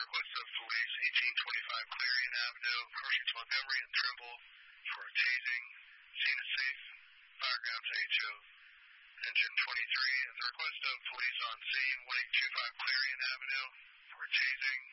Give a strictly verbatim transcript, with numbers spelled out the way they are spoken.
request of police, eighteen twenty-five Clarion Avenue, Horsham, Montgomery, and Trimble for a tasing. Scene is safe. Fireground to H O. Engine twenty-three, at the request of police on scene, one eight two five Clarion Avenue for a tasing.